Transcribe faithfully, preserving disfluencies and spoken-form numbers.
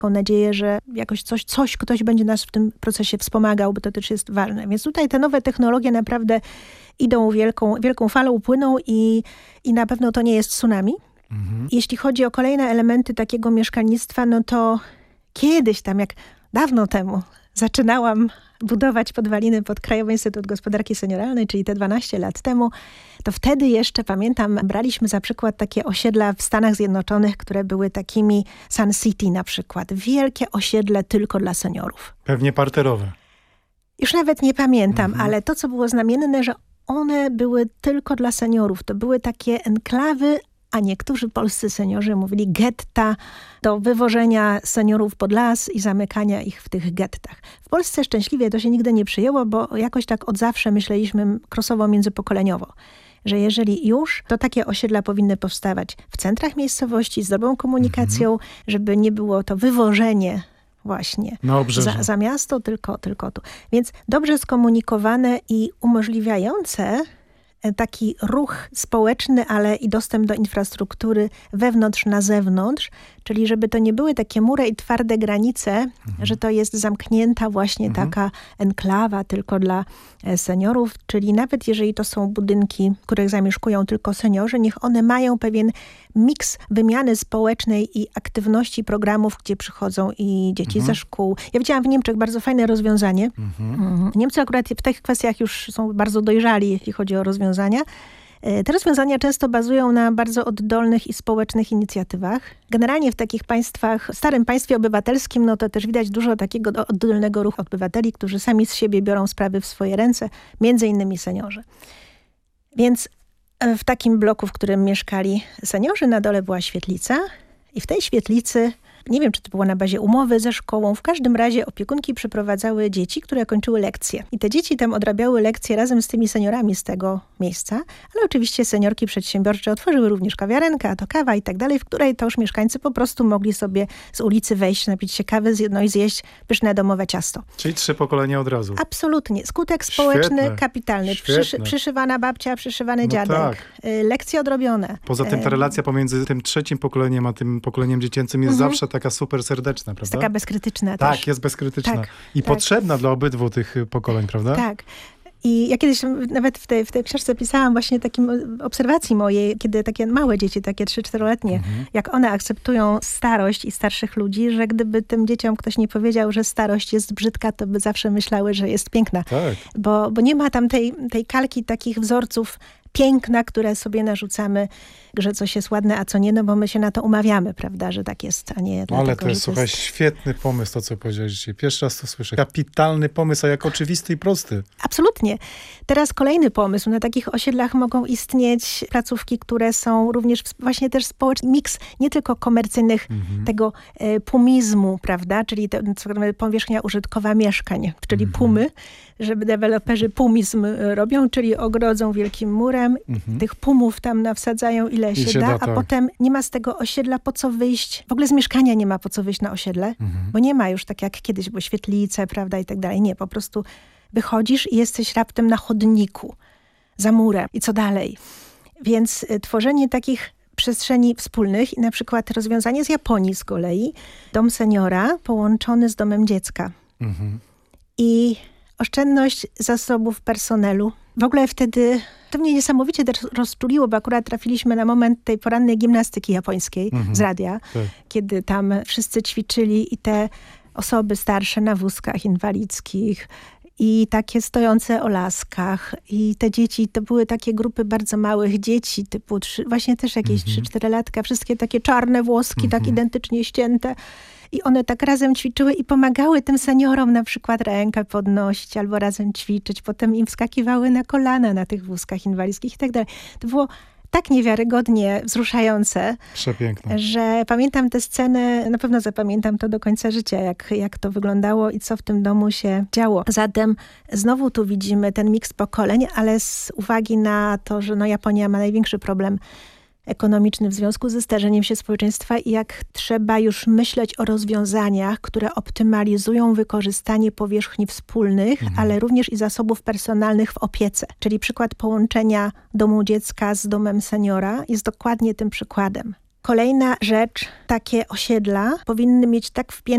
Mam nadzieję, że jakoś coś, coś ktoś będzie nas w tym procesie wspomagał, bo to też jest ważne. Więc tutaj te nowe technologie naprawdę idą wielką, wielką falą, płyną i, i na pewno to nie jest tsunami. Mhm. Jeśli chodzi o kolejne elementy takiego mieszkalnictwa, no to kiedyś tam, jak dawno temu zaczynałam budować podwaliny pod Krajowy Instytut Gospodarki Senioralnej, czyli te dwanaście lat temu, to wtedy jeszcze, pamiętam, braliśmy za przykład takie osiedla w Stanach Zjednoczonych, które były takimi Sun City na przykład. Wielkie osiedle tylko dla seniorów. Pewnie parterowe. Już nawet nie pamiętam, mhm. ale to, co było znamienne, że one były tylko dla seniorów. To były takie enklawy, a niektórzy polscy seniorzy mówili getta, do wywożenia seniorów pod las i zamykania ich w tych gettach. W Polsce szczęśliwie to się nigdy nie przyjęło, bo jakoś tak od zawsze myśleliśmy krosowo międzypokoleniowo, że jeżeli już, to takie osiedla powinny powstawać w centrach miejscowości z dobrą komunikacją, mhm. żeby nie było to wywożenie właśnie za, za miasto, tylko, tylko tu. Więc dobrze skomunikowane i umożliwiające taki ruch społeczny, ale i dostęp do infrastruktury wewnątrz na zewnątrz, czyli żeby to nie były takie mury i twarde granice, mhm. że to jest zamknięta właśnie mhm. taka enklawa tylko dla seniorów, czyli nawet jeżeli to są budynki, w których zamieszkują tylko seniorzy, niech one mają pewien miks wymiany społecznej i aktywności programów, gdzie przychodzą i dzieci mhm. ze szkół. Ja widziałam w Niemczech bardzo fajne rozwiązanie. Mhm. Niemcy akurat w tych kwestiach już są bardzo dojrzali, jeśli chodzi o rozwiązania. Te rozwiązania często bazują na bardzo oddolnych i społecznych inicjatywach. Generalnie w takich państwach, w starym państwie obywatelskim, no to też widać dużo takiego oddolnego ruchu obywateli, którzy sami z siebie biorą sprawy w swoje ręce, między innymi seniorzy. Więc w takim bloku, w którym mieszkali seniorzy, na dole była świetlica i w tej świetlicy, nie wiem, czy to było na bazie umowy ze szkołą, w każdym razie opiekunki przyprowadzały dzieci, które kończyły lekcje. I te dzieci tam odrabiały lekcje razem z tymi seniorami z tego miejsca, ale oczywiście seniorki przedsiębiorcze otworzyły również kawiarenkę, a to kawa i tak dalej, w której to już mieszkańcy po prostu mogli sobie z ulicy wejść, napić się kawy, no i zjeść pyszne domowe ciasto. Czyli trzy pokolenia od razu. Absolutnie. Skutek społeczny, Świetne. kapitalny. Przyszy, przyszywana babcia, przyszywany no dziadek. Tak. Lekcje odrobione. Poza tym ta relacja pomiędzy tym trzecim pokoleniem, a tym pokoleniem dziecięcym jest mhm. zawsze taka super serdeczna, prawda? Jest taka bezkrytyczna tak, też. jest bezkrytyczna. Tak, I tak. potrzebna dla obydwu tych pokoleń, prawda? Tak. I ja kiedyś nawet w tej, w tej książce pisałam właśnie takim obserwacji mojej, kiedy takie małe dzieci, takie trzy-czteroletnie, mhm. jak one akceptują starość i starszych ludzi, że gdyby tym dzieciom ktoś nie powiedział, że starość jest brzydka, to by zawsze myślały, że jest piękna. Tak. Bo, bo nie ma tam tej, tej kalki takich wzorców piękna, które sobie narzucamy, że coś jest ładne, a co nie, no bo my się na to umawiamy, prawda, że tak jest, a nie no dlatego, ale to jest, słuchaj, jest... świetny pomysł, to co powiedziałeś dzisiaj. Pierwszy raz to słyszę. Kapitalny pomysł, a jak oczywisty i prosty. Absolutnie. Teraz kolejny pomysł. Na takich osiedlach mogą istnieć placówki, które są również właśnie też społeczny miks nie tylko komercyjnych, mhm. tego e, pumizmu, prawda, czyli te, powierzchnia użytkowa mieszkań, czyli mhm. pumy, żeby deweloperzy pumizm robią, czyli ogrodzą wielkim murem, mhm. tych pumów tam nawsadzają ile się, I się da, da, a tak. potem nie ma z tego osiedla po co wyjść. W ogóle z mieszkania nie ma po co wyjść na osiedle, mhm. bo nie ma już tak jak kiedyś, bo świetlice, prawda, i tak dalej. Nie, po prostu wychodzisz i jesteś raptem na chodniku, za murem i co dalej. Więc y, tworzenie takich przestrzeni wspólnych i na przykład rozwiązanie z Japonii z kolei, dom seniora połączony z domem dziecka. Mhm. I oszczędność zasobów personelu. W ogóle wtedy to mnie niesamowicie też rozczuliło, bo akurat trafiliśmy na moment tej porannej gimnastyki japońskiej mhm. z radia, tak. kiedy tam wszyscy ćwiczyli i te osoby starsze na wózkach inwalidzkich i takie stojące o laskach i te dzieci, to były takie grupy bardzo małych dzieci, typu trzy, właśnie też jakieś trzy cztery latka, wszystkie takie czarne włoski, mhm. tak identycznie ścięte. I one tak razem ćwiczyły i pomagały tym seniorom na przykład rękę podnosić albo razem ćwiczyć. Potem im wskakiwały na kolana na tych wózkach inwalidzkich i tak dalej. To było tak niewiarygodnie wzruszające, przepiękne, że pamiętam tę scenę, na pewno zapamiętam to do końca życia, jak, jak to wyglądało i co w tym domu się działo. Zatem znowu tu widzimy ten miks pokoleń, ale z uwagi na to, że no Japonia ma największy problem ekonomiczny w związku ze starzeniem się społeczeństwa i jak trzeba już myśleć o rozwiązaniach, które optymalizują wykorzystanie powierzchni wspólnych, mhm. ale również i zasobów personalnych w opiece. Czyli przykład połączenia domu dziecka z domem seniora jest dokładnie tym przykładem. Kolejna rzecz, takie osiedla powinny mieć tak wpięte